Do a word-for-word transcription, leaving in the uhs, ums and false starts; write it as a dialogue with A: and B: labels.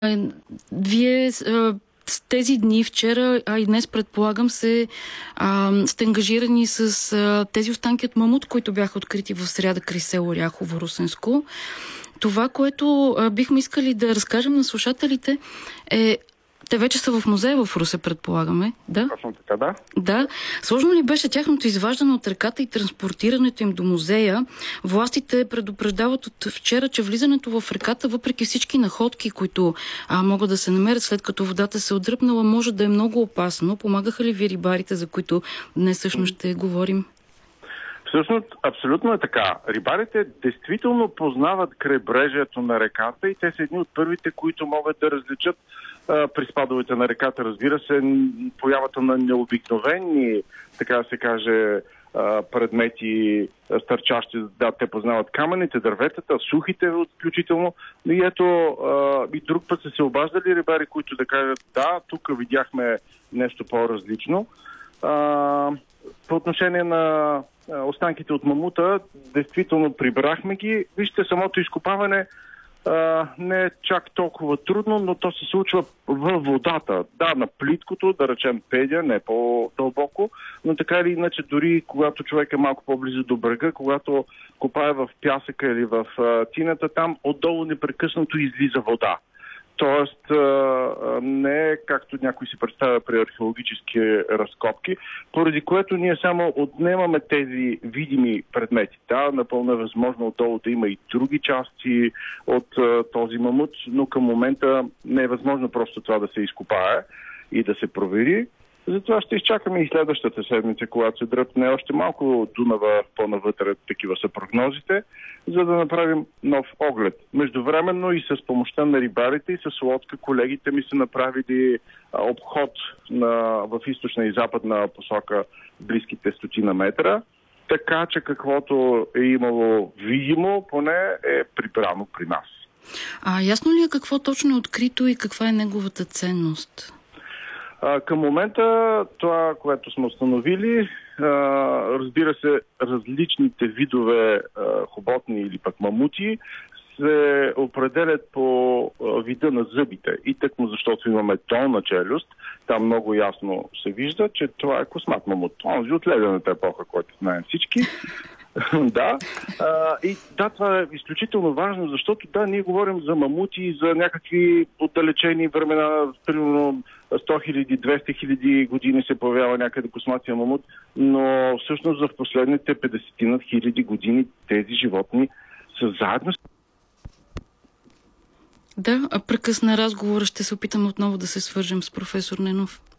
A: Вие с тези дни, вчера, а и днес, предполагам, се а, сте ангажирани с а, тези останки от мамут, които бяха открити в сряда край село Ряхово, Русенско. Това, което а, бихме искали да разкажем на слушателите, е... Те вече са в музея в Русе, предполагаме. Да?
B: Точно така, да.
A: Да. Сложно ли беше тяхното изваждане от реката и транспортирането им до музея? Властите предупреждават от вчера, че влизането в реката, въпреки всички находки, които а, могат да се намерят след като водата се отдръпнала, може да е много опасно. Помагаха ли ви рибарите, за които днес всъщност ще говорим?
B: Всъщност, абсолютно е така. Рибарите действително познават крайбрежието на реката и те са едни от първите, които могат да различат а, при спадовете на реката. Разбира се, появата на необикновени, така да се каже, а, предмети, стърчащи, да, те познават камъните, дърветата, сухите включително. И ето, а, и друг път са се обаждали рибари, които да кажат, да, тук видяхме нещо по-различно. А, по отношение на останките от мамута, действително прибрахме ги. Вижте, самото изкопаване а, не е чак толкова трудно, но то се случва във водата. Да, на плиткото, да речем педя, не по-дълбоко, но така или иначе, дори когато човек е малко по-близо до брега, когато копае в пясъка или в а, тината, там отдолу непрекъснато излиза вода. Тоест, не е както някой си представя при археологически разкопки, поради което ние само отнемаме тези видими предмети. Да, напълно е възможно отдолу да има и други части от този мамут, но към момента не е възможно просто това да се изкопае и да се провери. Затова ще изчакаме и следващата седмица, когато се дръпне още малко Дунава по-навътре, такива са прогнозите, за да направим нов оглед. Междувременно и с помощта на рибарите и с лодка колегите ми са направили обход на, в източна и западна посока близките стотина метра, така че каквото е имало видимо, поне е прибрано при нас.
A: А ясно ли е какво точно е открито и каква е неговата ценност?
B: Към момента това, което сме установили, разбира се, различните видове хоботни или пък мамути се определят по вида на зъбите. И тъкмо защото имаме долна челюст, там много ясно се вижда, че това е космат мамут. Онзи от ледената епоха, който знаем всички. Да. А, и да, това е изключително важно, защото да, ние говорим за мамути и за някакви отдалечени времена, примерно сто хиляди, двеста хиляди години се появява някъде косматия мамут, но всъщност за в последните петдесет хиляди години тези животни са заедно.
A: Да, а прекъсна разговора, ще се опитам отново да се свържем с професор Ненов.